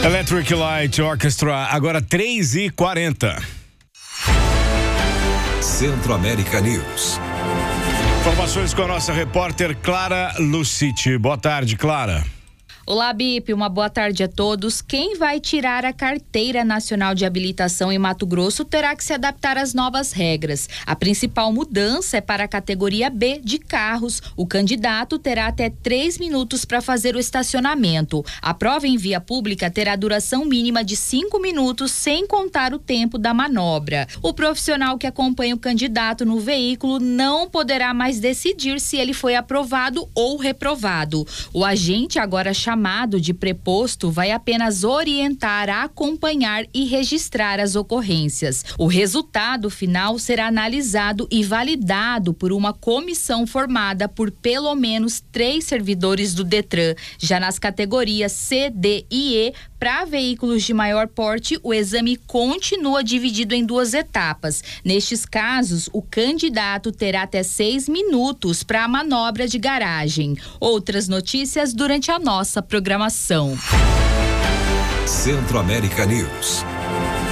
Electric Light Orchestra, agora 3h40. Centro-América News. Informações com a nossa repórter Clara Luciti. Boa tarde, Clara. Olá, Bip, uma boa tarde a todos. Quem vai tirar a Carteira Nacional de Habilitação em Mato Grosso terá que se adaptar às novas regras. A principal mudança é para a categoria B de carros. O candidato terá até 3 minutos para fazer o estacionamento. A prova em via pública terá duração mínima de 5 minutos, sem contar o tempo da manobra. O profissional que acompanha o candidato no veículo não poderá mais decidir se ele foi aprovado ou reprovado. O agente, agora chamado de preposto, vai apenas orientar, acompanhar e registrar as ocorrências. O resultado final será analisado e validado por uma comissão formada por pelo menos 3 servidores do Detran. Já nas categorias C, D e E, para veículos de maior porte, o exame continua dividido em 2 etapas. Nestes casos, o candidato terá até 6 minutos para a manobra de garagem. Outras notícias durante a nossa programação. Centro-América News.